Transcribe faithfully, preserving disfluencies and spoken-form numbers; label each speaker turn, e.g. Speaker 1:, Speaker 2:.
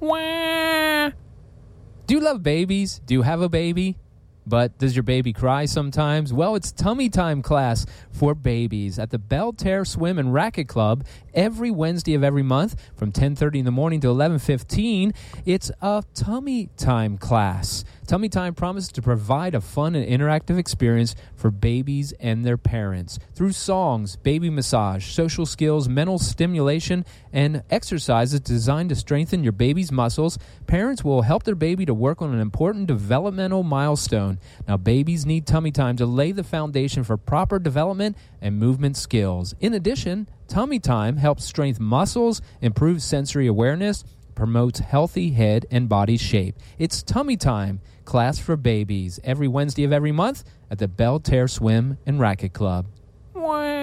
Speaker 1: Wah. Do you love babies? Do you have a baby? But does your baby cry sometimes? Well, it's Tummy Time class for babies at the Belterre Swim and Racket Club every Wednesday of every month from ten thirty in the morning to eleven fifteen. It's a Tummy Time class. Tummy Time promises to provide a fun and interactive experience for babies and their parents through songs, baby massage, social skills, mental stimulation, and exercises designed to strengthen your baby's muscles. Parents will help their baby to work on an important developmental milestone. Now, babies need Tummy Time to lay the foundation for proper development and movement skills. In addition, Tummy Time helps strengthen muscles, improves sensory awareness, promotes healthy head and body shape. It's Tummy Time, class for babies, every Wednesday of every month at the Belterre Swim and Racket Club. Wah.